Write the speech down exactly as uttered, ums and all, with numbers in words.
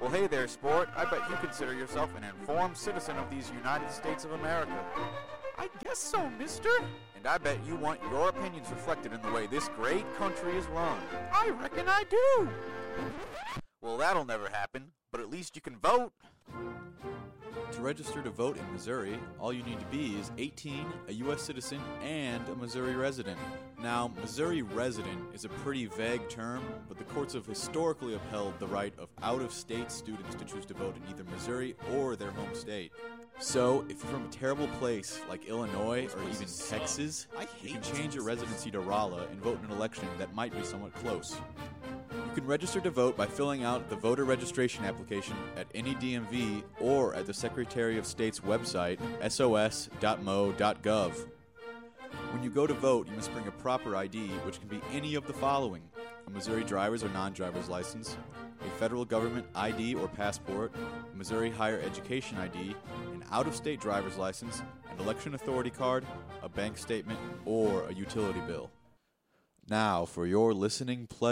Well, hey there, sport. I bet you consider yourself an informed citizen of these United States of America. I guess so, mister. And I bet you want your opinions reflected in the way this great country is run. I reckon I do. Well, that'll never happen, but at least you can vote. To register to vote in Missouri, all you need to be is eighteen, a U S citizen, and a Missouri resident. Now, Missouri resident is a pretty vague term, but the courts have historically upheld the right of out-of-state students to choose to vote in either Missouri or their home state. So, if you're from a terrible place like Illinois or even Texas, you can change your residency to Rolla and vote in an election that might be somewhat close. You can register to vote by filling out the voter registration application at any D M V or at the Secretary of State's website, s o s dot m o dot gov. When you go to vote, you must bring a proper I D, which can be any of the following: a Missouri driver's or non-driver's license, a federal government I D or passport, a Missouri higher education I D, an out-of-state driver's license, an election authority card, a bank statement, or a utility bill. Now, for your listening pleasure.